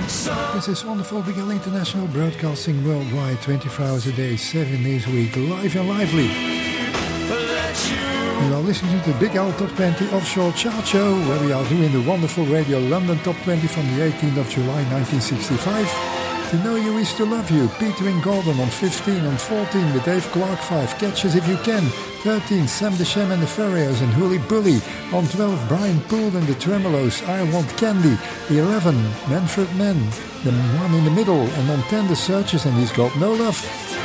This is wonderful Big L International, broadcasting worldwide 24 hours a day, 7 days a week, live and lively. You are listening to the Big L Top 20 Offshore Chart Show, where we are doing the wonderful Radio London Top 20 from the 18th of July 1965. To Know You Is To Love You, Peter and Gordon on 15, on 14 the Dave Clark 5, Catch Us If You Can, 13 Sam the Sham and the Ferriers and Hooly Bully, on 12 Brian Poole and the Tremolos, I Want Candy, 11 Manfred Mann, the one in the middle, and on 10 the Searchers and He's Got No Love.